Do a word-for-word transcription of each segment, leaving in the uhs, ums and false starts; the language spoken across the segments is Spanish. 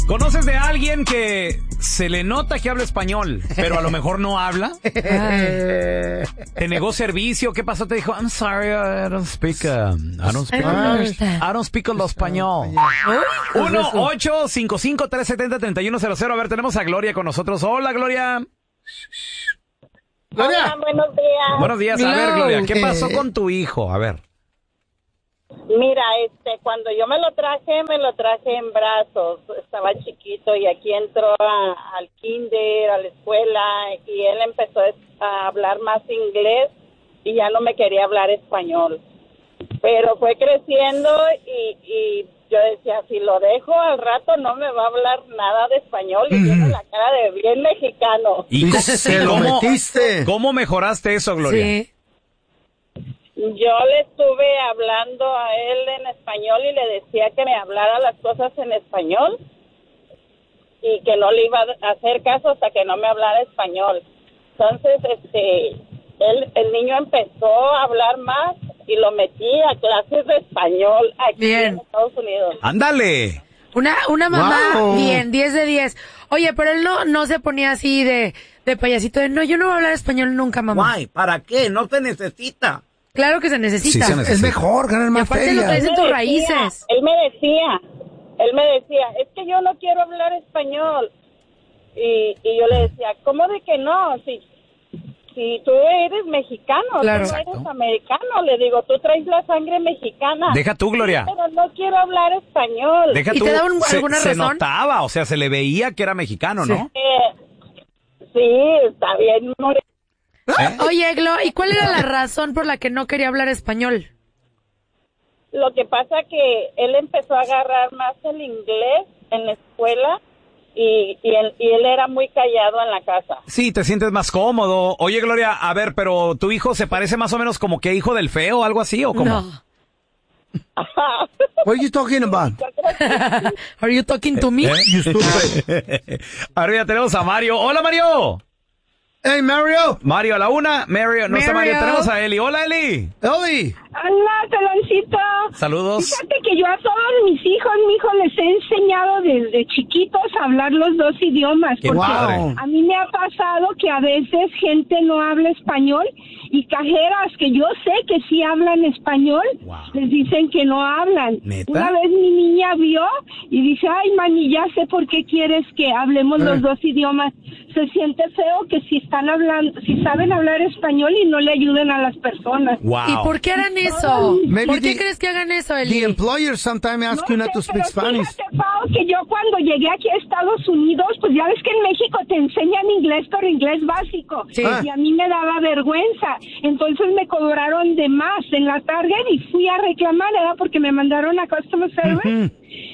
¿Conoces de alguien que se le nota que habla español, pero a lo mejor no habla? ¿Te negó servicio? ¿Qué pasó? Te dijo, I'm sorry, I don't speak, uh, I don't speak, I don't speak lo español. uno ocho cinco cinco tres siete cero tres uno cero cero. A ver, tenemos a Gloria con nosotros. Hola, Gloria. Gloria. Hola, buenos días. Buenos días. A ver, Gloria, ¿qué pasó con tu hijo? A ver. Mira, este, cuando yo me lo traje, me lo traje en brazos. Estaba chiquito y aquí entró a, al kinder, a la escuela, y él empezó a hablar más inglés y ya no me quería hablar español. Pero fue creciendo y, y yo decía, si lo dejo al rato no me va a hablar nada de español y tiene la cara de bien mexicano. ¿Y cómo, ¿cómo, ¿Cómo mejoraste eso, Gloria? Sí. Yo le estuve hablando a él en español y le decía que me hablara las cosas en español y que no le iba a hacer caso hasta que no me hablara español. Entonces, este, él, el niño empezó a hablar más y lo metí a clases de español aquí bien. En Estados Unidos. ¡Ándale! Una, una mamá, wow. Bien, diez de diez. Oye, pero él no, no se ponía así de, de payasito de, no, yo no voy a hablar español nunca, mamá. Guay, ¿para qué? No se necesita. Claro que se necesita. Sí, se necesita. Es mejor ganar más feria. Aparte lo traes en tus raíces. Él me decía, él me decía, es que yo no quiero hablar español. Y, y yo le decía, ¿cómo de que no? Si, si tú eres mexicano, claro. Tú no eres americano. Le digo, tú traes la sangre mexicana. Deja tú, Gloria. Pero no quiero hablar español. Deja ¿Y tú. te da un, se, alguna se razón? Se notaba, o sea, se le veía que era mexicano, ¿no? Sí, eh, sí está bien. ¿Eh? Oye, Glo, ¿y cuál era la razón por la que no quería hablar español? Lo que pasa que él empezó a agarrar más el inglés en la escuela y, y, él, y él era muy callado en la casa. Sí, te sientes más cómodo. Oye, Gloria, a ver, pero ¿tu hijo se parece más o menos como que hijo del feo o algo así o cómo? No. What are you talking about? Are you talking to me? ¿Eh? You stupid. Ahora ya tenemos a Mario. Hola, Mario. Hey, Mario. Mario a la una, Mario, no está Mario, tenemos a Eli. Hola, Eli. Eli. Hola, Taloncito. Saludos. Fíjate que yo a todos mis hijos, mi hijo les he enseñado desde chiquitos a hablar los dos idiomas. Qué porque padre. A mí me ha pasado que a veces gente no habla español y cajeras que yo sé que sí hablan español, wow. Les dicen que no hablan. ¿Neta? Una vez mi niña vio y dice, ay, mami, ya sé por qué quieres que hablemos eh. los dos idiomas. Se siente feo que si están hablando, si saben hablar español y no le ayuden a las personas. Wow. ¿Y por qué harán eso? Maybe ¿Por qué the, crees que hagan eso, Eli? The employers sometimes ask no you not sé, to speak Spanish. Fíjate, Pao, que yo cuando llegué aquí a Estados Unidos, pues ya ves que en México te enseñan inglés, pero inglés básico. Sí. Y a mí me daba vergüenza. Entonces me cobraron de más en la Target y fui a reclamar, ¿verdad? Porque me mandaron a Customer Service. Uh-huh.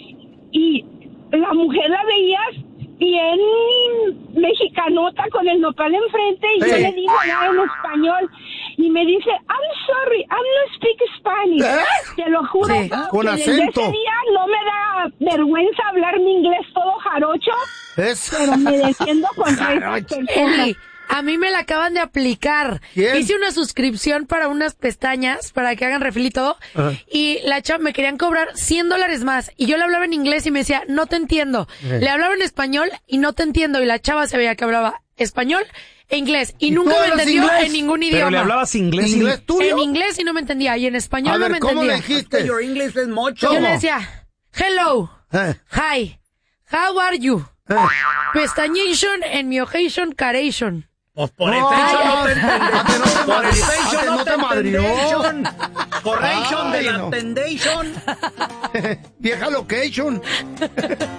Y la mujer la veías bien mexicanota con el nopal enfrente y hey. Yo le digo nada en español y me dice, I'm sorry, I'm not speak Spanish. ¿Eh? Te lo juro. Sí. Con que acento. Ese día no me da vergüenza hablar mi inglés todo jarocho, es. Pero me defiendo contra esas personas. A mí me la acaban de aplicar. ¿Quién? Hice una suscripción para unas pestañas, para que hagan refil y todo, uh-huh. Y la chava me querían cobrar cien dólares más, y yo le hablaba en inglés y me decía, no te entiendo. Uh-huh. Le hablaba en español y no te entiendo, y la chava se veía que hablaba español e inglés, y, ¿Y nunca me entendió inglés? En ningún idioma. ¿Pero le hablabas inglés? ¿Inglés tuyo? En inglés y no me entendía, y en español a no ver, me ¿cómo entendía. ¿Cómo le dijiste? Your English is mucho. Yo le decía, hello, eh. Hi, how are you? Eh. Pestañation and mi occasion caration. Pues por eso no te entendés. Por eso no te madrió. Correction de la tendation. Vieja location.